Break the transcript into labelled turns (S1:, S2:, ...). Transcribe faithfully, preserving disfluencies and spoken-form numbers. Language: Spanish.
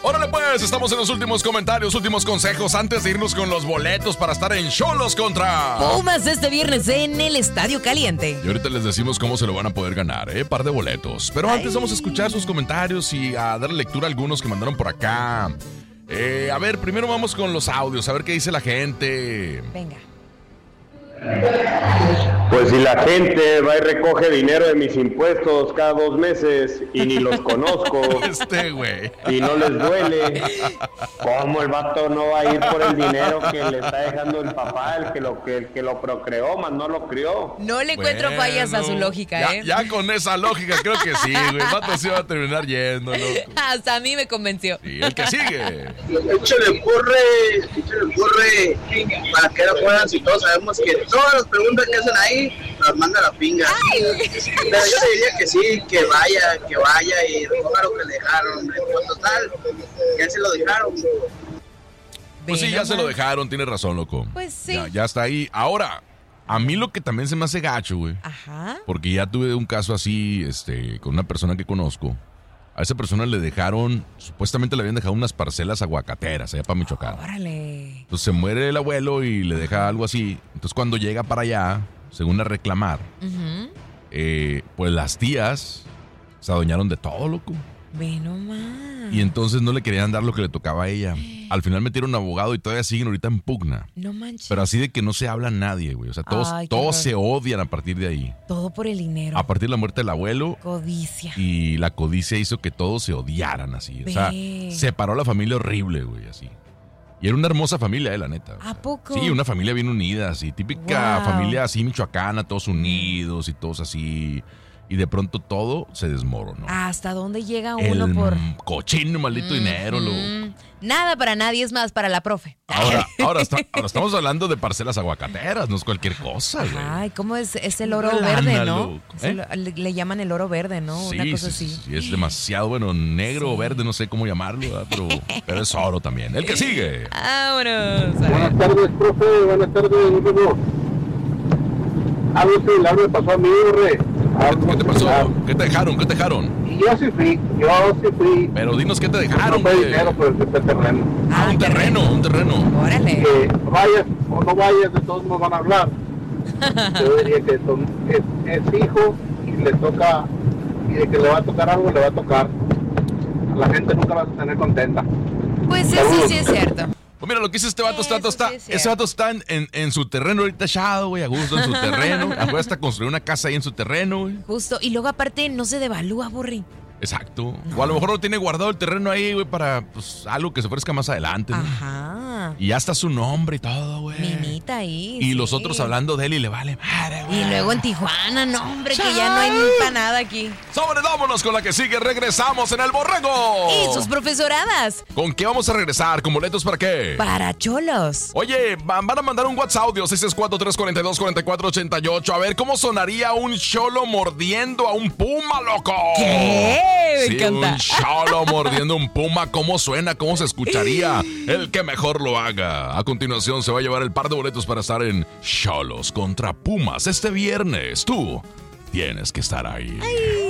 S1: Órale pues, estamos en los últimos comentarios, últimos consejos antes de irnos con los boletos para estar en Xolos contra
S2: Pumas este viernes en el Estadio Caliente.
S1: Y ahorita les decimos cómo se lo van a poder ganar, ¿eh? Par de boletos. Pero antes Ay. vamos a escuchar sus comentarios y a darle lectura a algunos que mandaron por acá. Eh, a ver, primero vamos con los audios, a ver qué dice la gente.
S2: Venga.
S3: Pues si la gente va y recoge dinero de mis impuestos cada dos meses y ni los conozco,
S1: este güey,
S3: y no les duele, ¿cómo el vato no va a ir por el dinero que le está dejando el papá, el que lo, que, el que lo procreó, más no lo crió?
S2: No le encuentro bueno, fallas a su lógica,
S1: ya,
S2: ¿eh?
S1: Ya con esa lógica creo que sí, güey, el vato se va a terminar yendo, loco.
S2: Hasta a mí me convenció.
S1: Y el que sigue.
S4: Échale burre, échale burre, para que no puedan, si todos sabemos que todas las preguntas que hacen ahí las manda la pinga. Ay. Pero yo le diría que sí, que vaya, que vaya y recoja lo que le dejaron, hombre. Pues total, ya se lo dejaron.
S1: Pues sí, ya se lo dejaron, tienes razón, loco.
S2: Pues sí.
S1: Ya, ya está ahí. Ahora, a mí lo que también se me hace gacho, güey.
S2: Ajá.
S1: Porque ya tuve un caso así, este, con una persona que conozco. A esa persona le dejaron, supuestamente le habían dejado unas parcelas aguacateras allá para Michoacán.
S2: Órale.
S1: Entonces se muere el abuelo y le deja algo así. Entonces cuando llega para allá, según a reclamar, uh-huh. eh, pues las tías se adueñaron de todo, loco.
S2: Ve nomás.
S1: Y entonces no le querían dar lo que le tocaba a ella. Al final metieron un abogado y todavía siguen ahorita en pugna.
S2: No manches.
S1: Pero así de que no se habla nadie, güey. O sea, todos,
S2: Ay,
S1: todos se odian a partir de ahí.
S2: Todo por el dinero.
S1: A partir de la muerte del abuelo.
S2: Codicia.
S1: Y la codicia hizo que todos se odiaran así. Ve. O sea, separó a la familia horrible, güey, así. Y era una hermosa familia, eh, la neta.
S2: ¿A poco?
S1: Sí, una familia bien unida, así. Típica wow. familia así michoacana, todos unidos y todos así. Y de pronto todo se desmoronó.
S2: ¿Hasta dónde llega uno
S1: el
S2: por...?
S1: cochino, maldito mm, dinero, lo...
S2: Nada para nadie, es más para la profe.
S1: Ahora, ahora, está, ahora estamos hablando de parcelas aguacateras, no es cualquier cosa, güey.
S2: Ay, ¿cómo es? Es el oro Lana, verde, ¿no? ¿Eh? El, le, le llaman el oro verde, ¿no?
S1: Sí,
S2: Una cosa
S1: sí,
S2: así.
S1: Sí, es demasiado, bueno, negro sí. o verde, no sé cómo llamarlo, ¿verdad? pero, pero es oro también. El que sigue.
S2: Vámonos.
S5: Buenas tardes, profe. Buenas tardes, amigo. Algo similar me pasó a mí, re.
S1: ¿Qué te pasó? ¿Qué te dejaron? ¿Qué te dejaron?
S5: Y yo sí fui, yo sí fui.
S1: Pero dinos qué te dejaron,
S5: no fue dinero, pero fue terreno.
S1: Ah, un terreno, un terreno.
S2: Órale.
S5: Que vayas o no vayas, de todos nos van a hablar. Yo diría que son, es, es hijo y le toca, y de que le va a tocar algo, le va a tocar. A la gente nunca va a tener contenta.
S2: Pues sí, sí, sí es cierto.
S1: Pues mira, lo que dice este vato,
S2: Eso
S1: está, está,
S2: sí es
S1: ese vato está en, en, en su terreno ahorita echado, güey, a gusto en su terreno. A hasta construir una casa ahí en su terreno, güey.
S2: Justo, y luego aparte no se devalúa, Burri.
S1: Exacto. No. O a lo mejor lo tiene guardado el terreno ahí, güey, para pues, algo que se ofrezca más adelante, ¿no?
S2: Ajá.
S1: Y ya está su nombre y todo, güey.
S2: Mimita ahí.
S1: Y
S2: sí.
S1: los otros hablando de él y le vale madre, güey.
S2: Y luego en Tijuana, no, hombre, que ya no hay ni para nada aquí.
S1: Sobre, vámonos con la que sigue. Regresamos en El Borrego.
S2: Y sus profesoradas.
S1: ¿Con qué vamos a regresar? ¿Con boletos para qué?
S2: Para cholos.
S1: Oye, van a mandar un WhatsApp audio seis seis cuatro, tres cuatro dos, cuatro cuatro ocho ocho. A ver, ¿cómo sonaría un cholo mordiendo a un puma, loco?
S2: ¿Qué? Me
S1: sí,
S2: encanta.
S1: Un cholo mordiendo un puma. ¿Cómo suena? ¿Cómo se escucharía? El que mejor lo haga. A continuación se va a llevar el par de boletos para estar en Xolos contra Pumas este viernes. Tú tienes que estar ahí.
S2: Ay.